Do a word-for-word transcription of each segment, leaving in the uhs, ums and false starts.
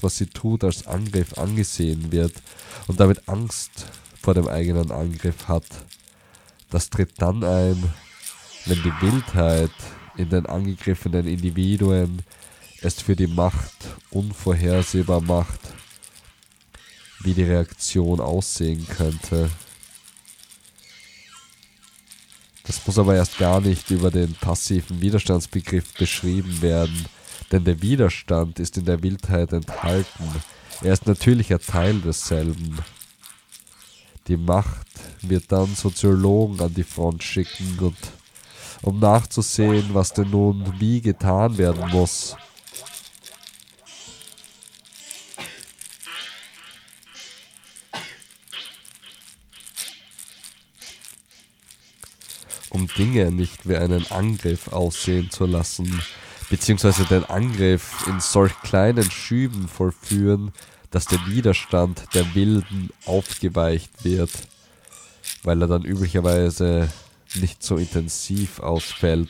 was sie tut, als Angriff angesehen wird und damit Angst vor dem eigenen Angriff hat. Das tritt dann ein, wenn die Wildheit in den angegriffenen Individuen es für die Macht unvorhersehbar macht, wie die Reaktion aussehen könnte. Das muss aber erst gar nicht über den passiven Widerstandsbegriff beschrieben werden, denn der Widerstand ist in der Wildheit enthalten. Er ist natürlicher Teil desselben. Die Macht wird dann Soziologen an die Front schicken, und um nachzusehen, was denn nun wie getan werden muss. Um Dinge nicht wie einen Angriff aussehen zu lassen, beziehungsweise den Angriff in solch kleinen Schüben vollführen, dass der Widerstand der Wilden aufgeweicht wird, weil er dann üblicherweise nicht so intensiv ausfällt.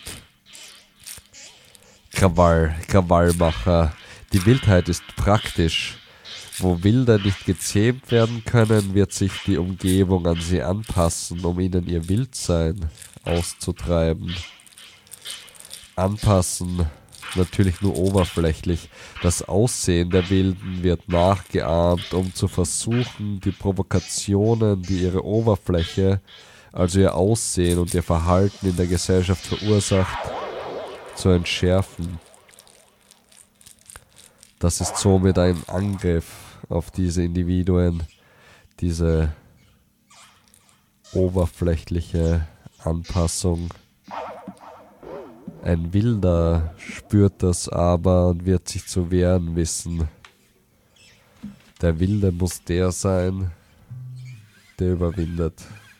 Krawall, Krawallmacher. Die Wildheit ist praktisch. Wo Wilde nicht gezähmt werden können, wird sich die Umgebung an sie anpassen, um ihnen ihr Wildsein auszutreiben. Anpassen, natürlich nur oberflächlich. Das Aussehen der Wilden wird nachgeahmt, um zu versuchen, die Provokationen, die ihre Oberfläche, also ihr Aussehen und ihr Verhalten in der Gesellschaft verursacht, zu entschärfen. Das ist somit ein Angriff auf diese Individuen, diese oberflächliche Anpassung. Ein Wilder spürt das aber und wird sich zu wehren wissen. Der Wilde muss der sein, der überwindet.